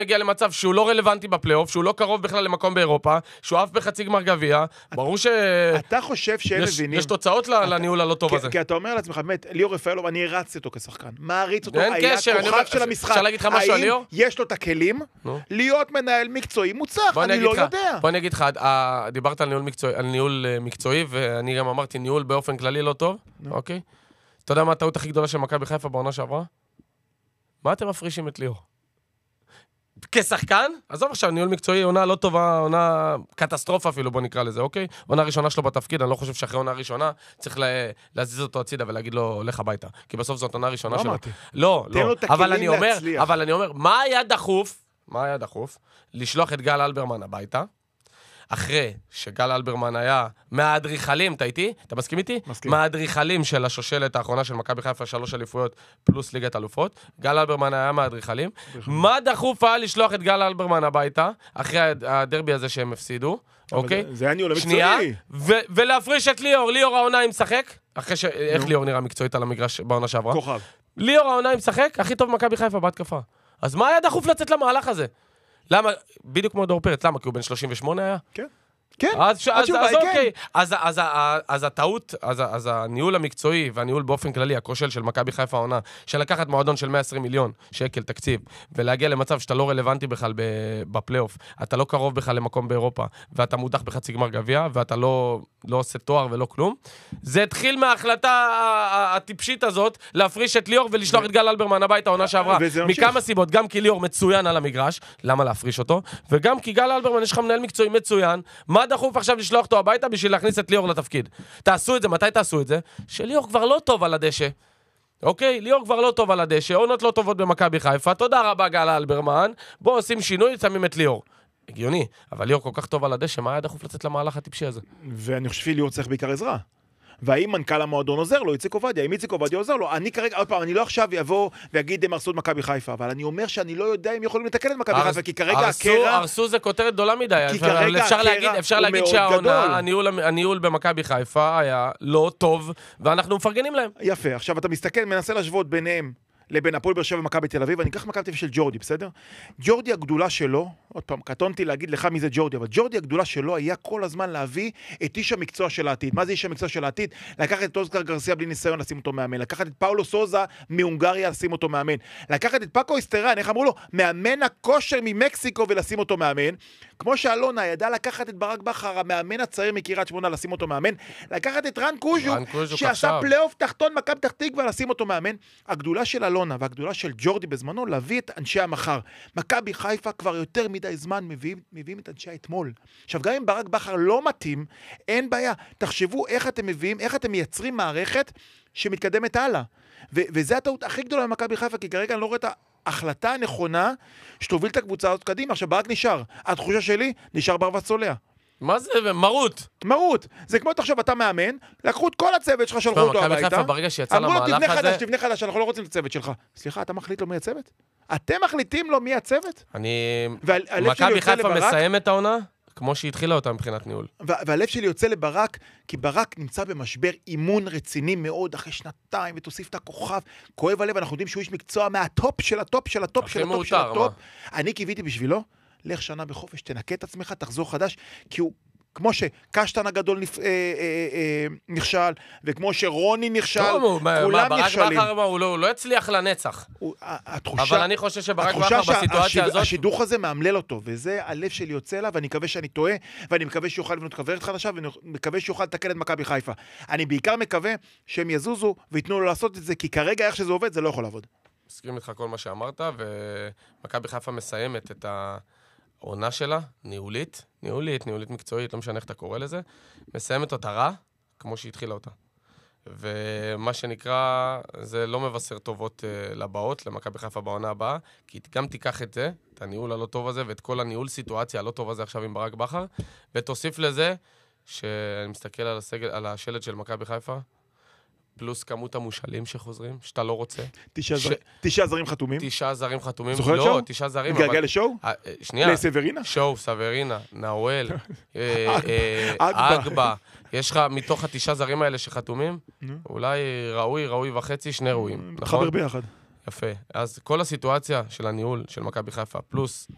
הגיע למצב שהוא לא רלוונטי בפלייאוף, שהוא לא קרוב בכלל למקום באירופה, שהוא אף בחצי גמר גביע, ברור ש... אתה חושב שהם מבינים... יש תוצאות לניהול הלא טוב הזה. כי אתה אומר לעצמך, באמת, ליאור רפאלוב, אני הרצתי אותו כשחקן. מעריץ אותו, אין היה קשר, כוכב של המשחק. אפשר להגיד לך משהו על ליאור? האם יש לו את הכלים להיות מנהל מקצועי מוצלח? אני לא יודע. בוא אני אגיד לך, דיברת על ניהול מקצועי, ואני גם אמרתי ניהול באופן כללי לא טוב, אוקיי? אתה יודע מה הטעות הכי גדולה של מכבי חיפה בעונה שעברה? מה אתם מפרישים את ליאור? כשחקן? עזוב עכשיו, ניהול מקצועי, עונה לא טובה, עונה קטסטרופה אפילו, בוא נקרא לזה, אוקיי? עונה ראשונה שלו בתפקיד, אני לא חושב שאחרי עונה ראשונה צריך להזיז אותו הצידה ולהגיד לו, הולך הביתה. כי בסוף זאת עונה ראשונה שלו. לא, אבל אני אומר, מה היה דחוף? לשלוח את גל אלברמן הביתה, אחרי שגל אלברמן היה מהאדריכלים, אתה איתי? אתה מסכים איתי? מסכים. מהאדריכלים של השושלת האחרונה של מכבי חיפה, 3 אליפויות פלוס ליגת אלופות. גל אלברמן היה מהאדריכלים. מה דחוף היה לשלוח את גל אלברמן הביתה, אחרי הדרבי הזה שהם הפסידו, אוקיי? זה היה ניהול שנייה, המקצועי. ולהפריש את ליאור. ליאור העונה עם משחק, איך ליאור נראה מקצועית על המגרש בעונה שעברה? כוכב. ליאור העונה עם משחק, הכי טוב מכבי חיפה בהתקפה. אז מה היה דחוף לצאת למהלך הזה? למה? בדיוק כמו דור פרץ, למה? כי הוא בן 38 היה? כן. כן. אז אוקיי. אז הטעות, אז הניהול המקצועי והניהול באופן כללי, הכושל של מכבי חיפה העונה, של לקחת מועדון של 120 מיליון שקל תקציב, ולהגיע למצב שאתה לא רלוונטי בכלל בפלייאוף, אתה לא קרוב בכלל למקום באירופה, ואתה מודח בחצי גמר גביע, ואתה לא עושה תואר ולא כלום. זה התחיל מההחלטה הטיפשית הזאת, להפריש את ליאור ולשלוח את גל אלברמן הביתה העונה שעברה. מכמה סיבות, גם כי ליאור מצוין על המגרש, למה להפריש אותו? וגם כי גל אלברמן יש לך מנהל מקצועי מצוין, מה דחוף עכשיו לשלוח אותו הביתה בשביל להכניס את ליאור לתפקיד? תעשו את זה, מתי תעשו את זה? שליאור כבר לא טוב על הדשא. אוקיי? ליאור כבר לא טוב על הדשא, עונות לא טובות במכבי חיפה, תודה רבה גל אלברמן, בואו עושים שינוי, שמים את ליאור. הגיוני, אבל ליאור כל כך טוב על הדשא, מה היה דחוף לצאת למהלך הטיפשי הזה? ואני חושב שליאור צריך בעיקר עזרה. והאם מנכ"ל המועדון עוזר לו, איציק עובדיה, אם איציק עובדיה עוזר לו, אני כרגע, עוד פעם, אני לא עכשיו אבוא ואגיד הם הרסו את מכבי חיפה, אבל אני אומר שאני לא יודע אם יכולים לתקן את מכבי חיפה, כי כרגע הקרע... הרסו זה כותרת גדולה מדי, כי כרגע אפשר להגיד שהעונה, הניהול במכבי חיפה היה לא טוב, ואנחנו מפרגנים להם. יפה, עכשיו אתה מסתכל, מנסה להשוות ביניהם, לבין הפועל באר שבע ומכבי תל אביב, אני אקח מכבי תל אביב של ג'ורדי, בסדר? ג'ורדי הגדולה שלו, עוד פעם, קטונתי להגיד לך מי זה ג'ורדי, אבל ג'ורדי הגדולה שלו היה כל הזמן להביא את איש המקצוע של העתיד. מה זה איש המקצוע של העתיד? לקחת את אוסקר גרסיה בלי ניסיון, לשים אותו מאמן. לקחת את פאולו סוזה מהונגריה, לשים אותו מאמן. לקחת את פאקו איסטרן, איך אמרו לו? מאמן הכושר ממקסיקו ולשים אותו מאמן. כמו שאלונה ידע לקחת את ברק בכר, המאמן הצעיר מקריית שמונה, לשים אותו מאמן. לקחת את רן קוז'ו, שעשה פלייאוף תחתון מכבי פתח תקווה, לשים אותו מאמן. הגדולה של אלונה והגדולה של ג'ורדי בזמנו, להביא את אנשי המחר. מכבי חיפה כבר יותר מדי זמן מביאים את אנשי האתמול. עכשיו, גם אם ברק בכר לא מתאים, אין בעיה. תחשבו איך אתם מביאים, איך אתם מייצרים מערכת שמתקדמת הלאה. וזה הטעות הכי גדולה במכבי חיפה, כי כרגע אני לא רואה את ההחלטה הנכונה שתוביל את הקבוצה הזאת קדימה. עכשיו, ברק נשאר. התחושה שלי, נשאר ברווז צולע. מה זה? מרות. זה כמו תחשוב, אתה מאמן, לקחו את כל הצוות שלך, שלחו אותו הביתה. חיפה, ברגע שיצא למהלך הזה... תבנה חדש, אנחנו לא רוצים את הצוות שלך. סליחה, אתה מחליט לו מי הצוות? אתם מחליטים לו מי הצוות? מכבי חיפה מסיים את העונה, כמו שהתחילה אותה מבחינת ניהול. והלב שלי יוצא לברק, כי ברק נמצא במשבר אימון רציני מאוד, אחרי שנתיים, ותוסיף את הכוכב. כואב הלב, אנחנו יודעים שהוא איש מקצוע מהטופ של הטופ של הטופ של הטופ של הטופ. אני קיוויתי בשבילו, לך שנה בחופש, תנקה את עצמך, תחזור חדש, כי הוא, כמו שקשטן הגדול נכשל, וכמו שרוני נכשל, כולם נכשלים. ברק בכר הוא לא יצליח לנצח. אבל אני חושב שברק בכר בסיטואציה הזאת... השידוך הזה מאמלל אותו, וזה הלב שלי יוצא אליו, ואני מקווה שאני טועה, ואני מקווה שיוכל לבנות כוורת חדשה, ואני מקווה שיוכל לתקן את מכבי חיפה. אני בעיקר מקווה שהם יזוזו, ויתנו לו לעשות את זה, כי כרגע איך שזה עובד, זה לא יכול לעבוד. מסכים איתך כל מה שאמרת, ומכבי חיפה מסיימת את העונה שלה, ניהולית מקצועית, לא משנה איך אתה קורא לזה, מסיימת אותה רע, כמו שהתחילה אותה. ומה שנקרא, זה לא מבשר טובות לבאות, למכבי חיפה בעונה הבאה, כי גם תיקח את זה, את הניהול הלא טוב הזה, ואת כל הניהול סיטואציה הלא טוב הזה עכשיו עם ברק בכר, ותוסיף לזה, שאני מסתכל על השלט של מכבי חיפה, פלוס כמות המושאלים שחוזרים, שאתה לא רוצה. 9 זרים חתומים. 9 זרים חתומים. זוכר שואו? לא, 9 זרים. גרגל לשואו? שנייה. לסברינה? שואו, סברינה, נאואל, אגבה. יש לך מתוך 9 זרים האלה שחתומים, אולי ראוי וחצי, 2 ראויים. חבר ביחד. יפה. אז כל הסיטואציה של הניהול של מכבי חיפה, פלוס